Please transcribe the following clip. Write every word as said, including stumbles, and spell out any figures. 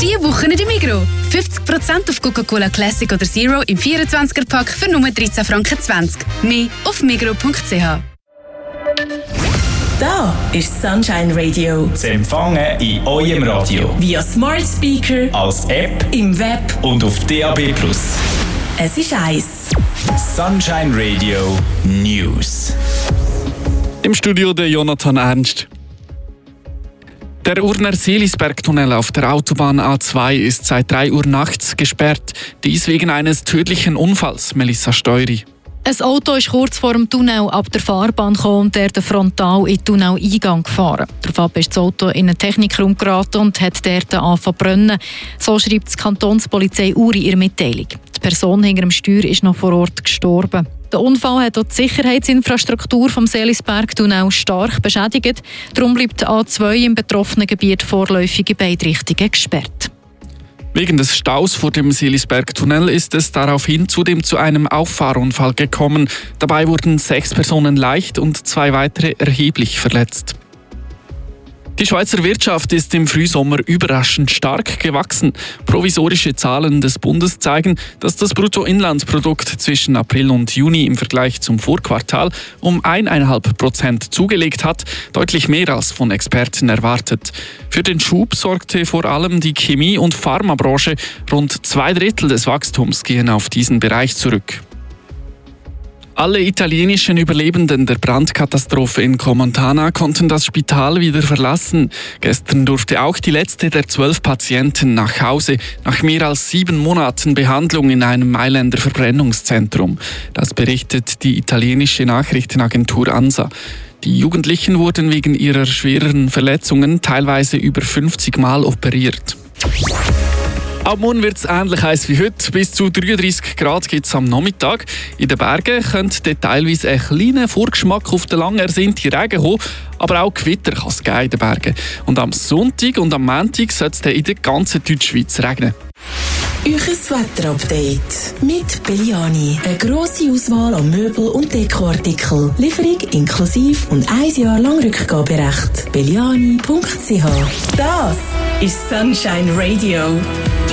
Diese Woche in Migros. fünfzig Prozent auf Coca-Cola Classic oder Zero im vierundzwanziger-Pack für nur dreizehn Franken zwanzig. Mehr auf migros punkt c h. Da ist Sunshine Radio. Zu empfangen in eurem Radio. Via Smart Speaker, als App, im Web und auf D A B plus. Es ist eins. Sunshine Radio News. Im Studio der Jonathan Ernst. Der Urner Seelisberg-Tunnel auf der Autobahn A zwei ist seit drei Uhr nachts gesperrt. Dies wegen eines tödlichen Unfalls, Melissa Steury. Ein Auto ist kurz vor dem Tunnel ab der Fahrbahn gekommen und der frontal in den Tunneleingang gefahren. Daraufhin ist das Auto in einen Technikraum geraten und hat dort angefangen zu brennen. So schreibt die Kantonspolizei Uri in ihrer Mitteilung. Die Person hinter dem Steuer ist noch vor Ort gestorben. Der Unfall hat auch die Sicherheitsinfrastruktur vom Seelisberg-Tunnel stark beschädigt. Darum bleibt die A zwei im betroffenen Gebiet vorläufig in beide Richtungen gesperrt. Wegen des Staus vor dem Seelisberg-Tunnel ist es daraufhin zudem zu einem Auffahrunfall gekommen. Dabei wurden sechs Personen leicht und zwei weitere erheblich verletzt. Die Schweizer Wirtschaft ist im Frühsommer überraschend stark gewachsen. Provisorische Zahlen des Bundes zeigen, dass das Bruttoinlandsprodukt zwischen April und Juni im Vergleich zum Vorquartal um eineinhalb Prozent zugelegt hat, deutlich mehr als von Experten erwartet. Für den Schub sorgte vor allem die Chemie- und Pharmabranche. Rund zwei Drittel des Wachstums gehen auf diesen Bereich zurück. Alle italienischen Überlebenden der Brandkatastrophe in Comontana konnten das Spital wieder verlassen. Gestern durfte auch die letzte der zwölf Patienten nach Hause, nach mehr als sieben Monaten Behandlung in einem Mailänder Verbrennungszentrum. Das berichtet die italienische Nachrichtenagentur ANSA. Die Jugendlichen wurden wegen ihrer schweren Verletzungen teilweise über fünfzig Mal operiert. Ab morgen wird es ähnlich heiß wie heute. Bis zu dreiunddreissig Grad gibt es am Nachmittag. In den Bergen könnte teilweise ein kleiner Vorgeschmack auf den lang ersehnten Regen kommen, aber auch Gewitter kann es geben in den Bergen. Und am Sonntag und am Montag soll es in der ganzen Deutschschweiz regnen. Euches Wetterupdate mit Belliani. Eine grosse Auswahl an Möbel- und Dekoartikel. Lieferung inklusive und ein Jahr lang Rückgaberecht. belliani punkt c h. Das ist Sunshine Radio.